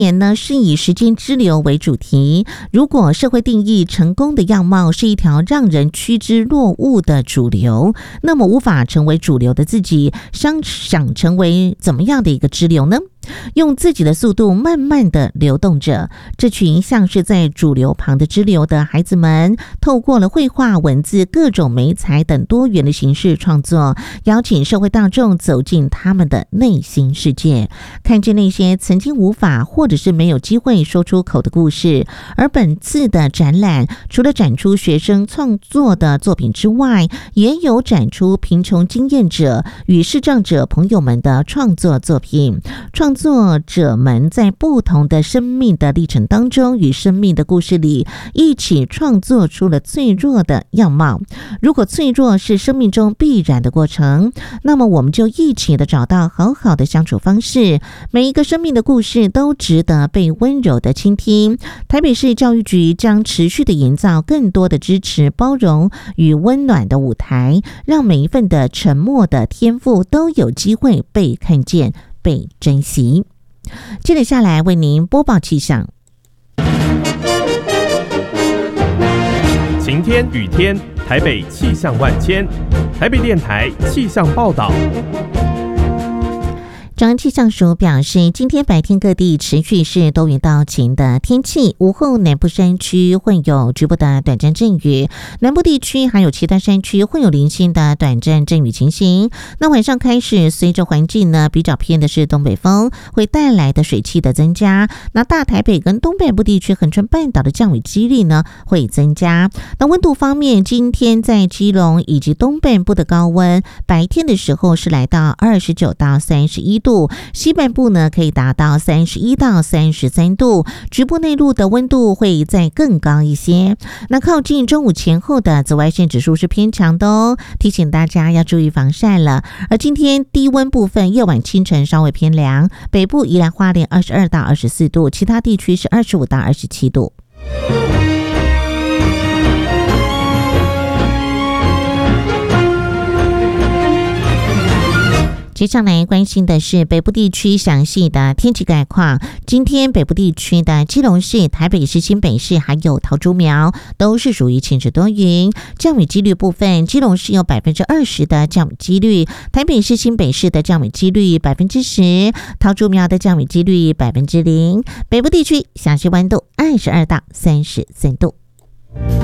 年呢是以时间之流为主题，如果社会定义成功的样貌是一条让人趋之若鹜的主流，那么无法成为主流的自己想成为怎么样的一个支流呢？用自己的速度慢慢的流动着，这群像是在主流旁的支流的孩子们，透过了绘画、文字、各种媒材等多元的形式创作，邀请社会大众走进他们的内心世界，看见那些曾经无法或者是没有机会说出口的故事。而本次的展览除了展出学生创作的作品之外，也有展出贫穷经验者与视障者朋友们的创作作品。创作者们在不同的生命的历程当中，与生命的故事里一起创作出了脆弱的样貌。如果脆弱是生命中必然的过程，那么我们就一起的找到好好的相处方式。每一个生命的故事都值得被温柔的倾听。台北市教育局将持续的营造更多的支持、包容与温暖的舞台，让每一份的沉默的天赋都有机会被看见、被珍惜。接着下来为您播报气象。 晴天、雨天，台北气象万千。台北电台气象报道。 中央气象署表示，今天白天各地持续是多云到晴的天气，午后南部山区会有局部的短暂阵雨，南部地区还有其他山区会有零星的短暂阵雨情形。那晚上开始，随着环境呢比较偏的是东北风，会带来的水汽的增加，那大台北跟东北部地区恒春半岛的降雨几率呢会增加。那温度方面，今天在基隆以及东半部的高温，白天的时候是来到29到31度，西半部呢可以达到31到33度，局部内陆的温度会再更高一些。那靠近中午前后的紫外线指数是偏强的哦，提醒大家要注意防晒了。而今天低温部分，夜晚清晨稍微偏凉，北部宜兰花莲22到24度，其他地区是25到27度。接下来关心的是北部地区详细的天气概况。今天北部地区的基隆市、台北市、新北市还有桃竹苗都是属于晴时多云。降雨几率部分，基隆市有 20% 的降雨几率，台北市、新北市的降雨几率 10%， 桃竹苗的降雨几率 0%。 北部地区详细温度22到33度。